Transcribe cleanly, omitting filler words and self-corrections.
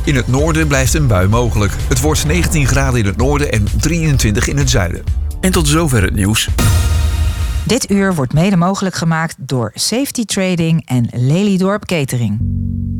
In het noorden blijft een bui mogelijk. Het wordt 19 graden in het noorden en 23 in het zuiden. En tot zover het nieuws. Dit uur wordt mede mogelijk gemaakt door Safety Trading en Lelydorp Catering.